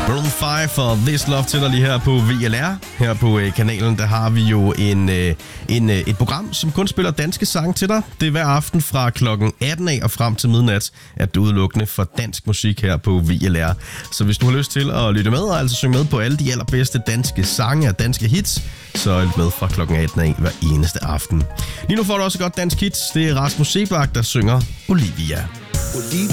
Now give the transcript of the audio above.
Maroon 5 for This Love til dig lige her på VLR. Her på kanalen, der har vi jo et program, som kun spiller danske sange til dig. Det er hver aften fra klokken 18 af og frem til midnat, at du udelukkende for dansk musik her på VLR. Så hvis du har lyst til at lytte med og altså synge med på alle de allerbedste danske sange og danske hits, så lyt med fra klokken 18 af hver eneste aften. Lige nu får du også godt dansk hits. Det er Rasmus Seebach, der synger Olivia. Olivia.